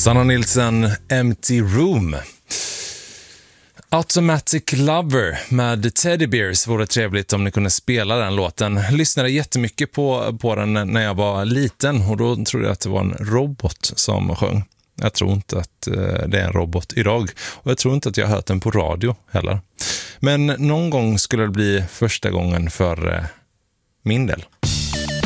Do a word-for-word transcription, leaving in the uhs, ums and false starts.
Sanna Nilsson, Empty Room. Automatic Lover med Teddy Bears. Vore trevligt om ni kunde spela den låten. Lyssnade jättemycket på, på den när jag var liten och då trodde jag att det var en robot som sjöng. Jag tror inte att eh, det är en robot idag och jag tror inte att jag har hört den på radio heller. Men någon gång skulle det bli första gången för eh, min del.